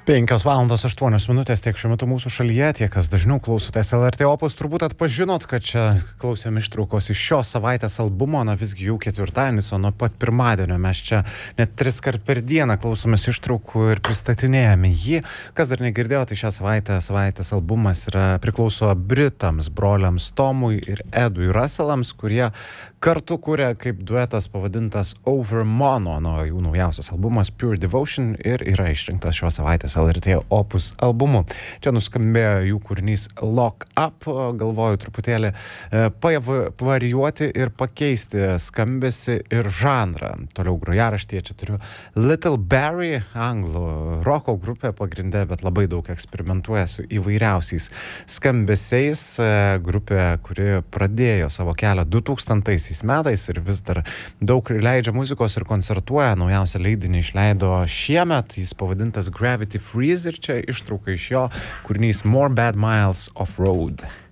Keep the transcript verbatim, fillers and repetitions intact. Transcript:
penkios valandos aštuonios minutės tiek šiuo metu mūsų šalyje, tie, kas dažniau klausotės L R T Opus, turbūt atpažinot, kad čia klausėm ištraukos iš šios savaitės albumo, na visgi jau ketvirtadienis, o nuo pat pirmadienio mes čia net tris kart per dieną klausomės ištraukų ir pristatinėjame jį. Kas dar negirdėjo, tai šią savaitę savaitės albumas yra, priklauso Britams, broliams Tomui ir Edui Russellams, kurie kartu kuria kaip duetas pavadintas Over Mono, nuo jų naujausias albumas Pure Devotion ir yra išrinktas šios savaitės L R T Opus albumu. Čia nuskambėjo jų kūrinys Lock Up, galvoju truputėlį pavarijuoti ir pakeisti skambesį ir žanrą. Toliau grojaraštyje čia turiu Little Barrie, anglų roko grupė pagrinde, bet labai daug eksperimentuoja su įvairiausiais skambesiais. Grupė, kuri pradėjo savo kelią du tūkstantaisiais metais ir vis dar daug leidžia muzikos ir koncertuoja. Naujausią leidinį išleido šiemet, jis pavadintas Gravity Freeze ir čia ištrauka iš jo kūrinys More Bad Miles Off Road.